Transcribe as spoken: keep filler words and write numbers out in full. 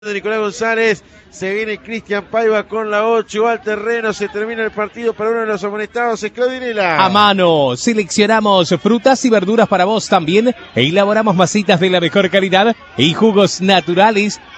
de Nicolás González, se viene Cristian Paiva con la ocho al terreno, se termina el partido para uno de los amonestados, es Claudinela. A mano, seleccionamos frutas y verduras para vos también e elaboramos masitas de la mejor calidad y jugos naturales